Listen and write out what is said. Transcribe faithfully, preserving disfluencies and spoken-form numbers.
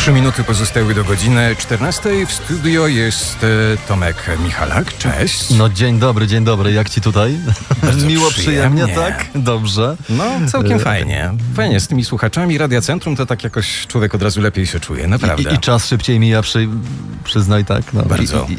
Trzy minuty pozostały do godziny czternastej. W studio jest e, Tomek Michalak. Cześć. No dzień dobry, dzień dobry. Jak ci tutaj? Bardzo Miło, przyjemnie. przyjemnie, tak? Dobrze. No, całkiem fajnie. Fajnie, z tymi słuchaczami Radia Centrum to tak jakoś człowiek od razu lepiej się czuje, naprawdę. I, i czas szybciej mija, przy, przyznaj, tak? No, Bardzo. I, i,